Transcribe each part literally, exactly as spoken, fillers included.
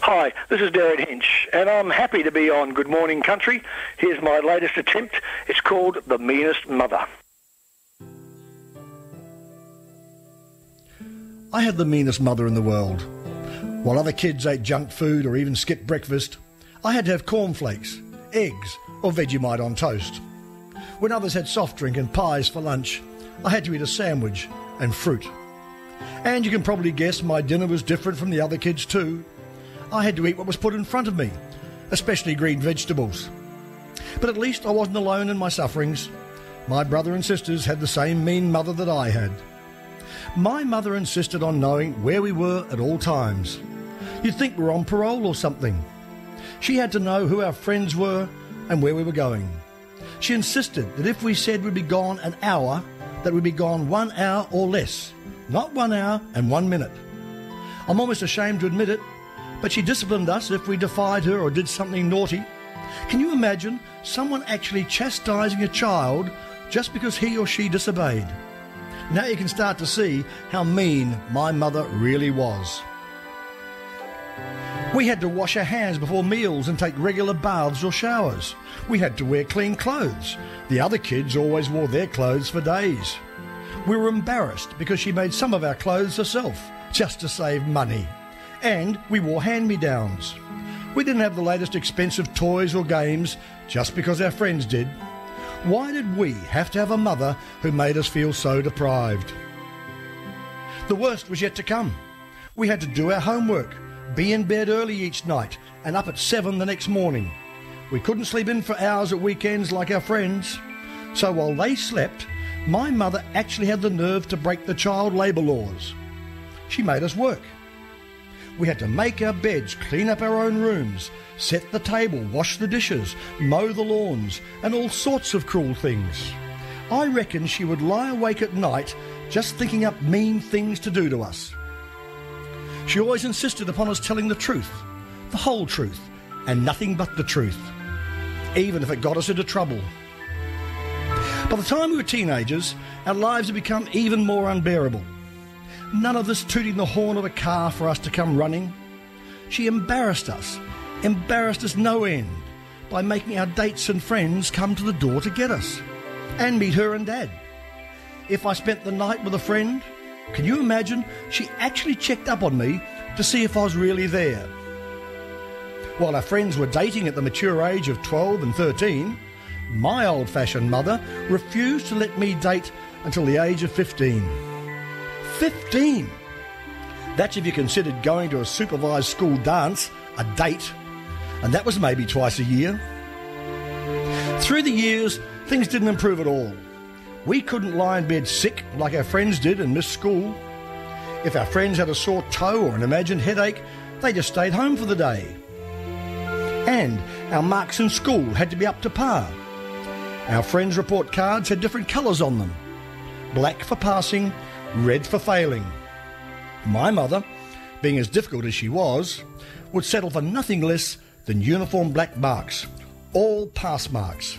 Hi, this is Darren Hinch, and I'm happy to be on Good Morning Country. Here's my latest attempt. It's called The Meanest Mother. I had the meanest mother in the world. While other kids ate junk food or even skipped breakfast, I had to have cornflakes, eggs or Vegemite on toast. When others had soft drink and pies for lunch, I had to eat a sandwich and fruit. And you can probably guess my dinner was different from the other kids too. I had to eat what was put in front of me, especially green vegetables. But at least I wasn't alone in my sufferings. My brother and sisters had the same mean mother that I had. My mother insisted on knowing where we were at all times. You'd think we were on parole or something. She had to know who our friends were and where we were going. She insisted that if we said we'd be gone an hour, that we'd be gone one hour or less, not one hour and one minute. I'm almost ashamed to admit it, but she disciplined us if we defied her or did something naughty. Can you imagine someone actually chastising a child just because he or she disobeyed? Now you can start to see how mean my mother really was. We had to wash our hands before meals and take regular baths or showers. We had to wear clean clothes. The other kids always wore their clothes for days. We were embarrassed because she made some of our clothes herself, just to save money. And we wore hand-me-downs. We didn't have the latest expensive toys or games just because our friends did. Why did we have to have a mother who made us feel so deprived? The worst was yet to come. We had to do our homework, be in bed early each night, and up at seven the next morning. We couldn't sleep in for hours at weekends like our friends. So while they slept, my mother actually had the nerve to break the child labour laws. She made us work. We had to make our beds, clean up our own rooms, set the table, wash the dishes, mow the lawns, and all sorts of cruel things. I reckon she would lie awake at night just thinking up mean things to do to us. She always insisted upon us telling the truth, the whole truth, and nothing but the truth, even if it got us into trouble. By the time we were teenagers, our lives had become even more unbearable. None of this tooting the horn of a car for us to come running. She embarrassed us, embarrassed us no end, by making our dates and friends come to the door to get us, and meet her and Dad. If I spent the night with a friend, can you imagine, she actually checked up on me to see if I was really there. While our friends were dating at the mature age of twelve and thirteen, my old-fashioned mother refused to let me date until the age of fifteen. fifteen! That's if you considered going to a supervised school dance a date, and that was maybe twice a year. Through the years, things didn't improve at all. We couldn't lie in bed sick like our friends did and miss school. If our friends had a sore toe or an imagined headache, they just stayed home for the day. And our marks in school had to be up to par. Our friends' report cards had different colours on them. Black for passing, red for failing. My mother, being as difficult as she was, would settle for nothing less than uniform black marks, all pass marks.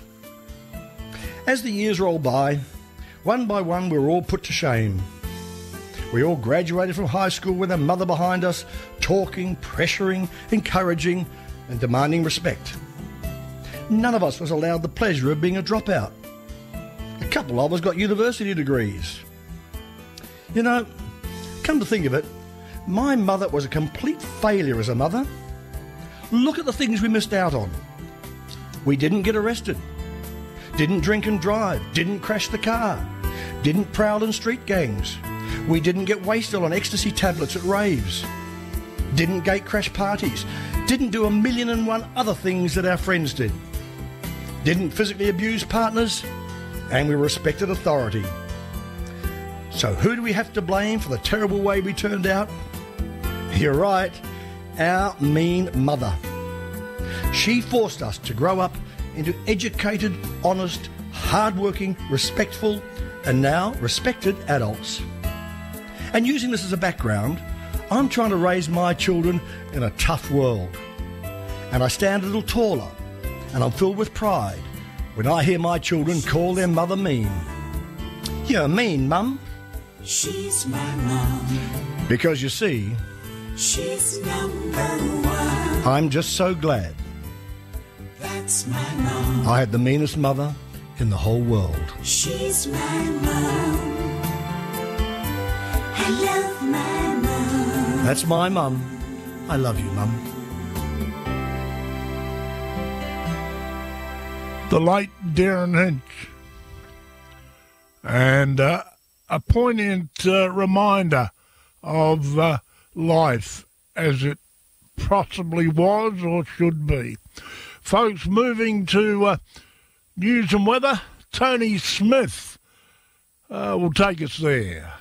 As the years rolled by, one by one we were all put to shame. We all graduated from high school with our mother behind us, talking, pressuring, encouraging and demanding respect. None of us was allowed the pleasure of being a dropout. A couple of us got university degrees. You know, come to think of it, my mother was a complete failure as a mother. Look at the things we missed out on. We didn't get arrested, didn't drink and drive, didn't crash the car, didn't prowl in street gangs. We didn't get wasted on ecstasy tablets at raves, didn't gate crash parties, didn't do a million and one other things that our friends did, didn't physically abuse partners, and we respected authority. So who do we have to blame for the terrible way we turned out? You're right, our mean mother. She forced us to grow up into educated, honest, hard-working, respectful, and now respected adults. And using this as a background, I'm trying to raise my children in a tough world. And I stand a little taller, and I'm filled with pride when I hear my children call their mother mean. You're mean, Mum. She's my mom. Because you see, she's number one. I'm just so glad That's my mom. I had the meanest mother in the whole world. She's my mom. I love my mom. That's my mum. I love you, Mum. The late Darren Hinch. And uh, a poignant uh, reminder of uh, life as it possibly was or should be. Folks, moving to uh, news and weather, Tony Smith uh, will take us there.